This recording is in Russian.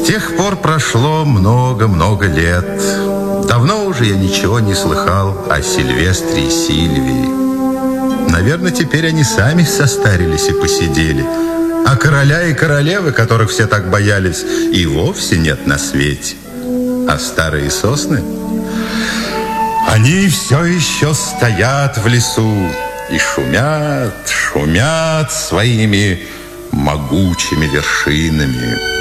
тех пор прошло много-много лет. Давно уже я ничего не слыхал о Сильвестре и Сильвии. Наверное, теперь они сами состарились и посидели. А короля и королевы, которых все так боялись, и вовсе нет на свете. А старые сосны, они все еще стоят в лесу и шумят своими могучими вершинами.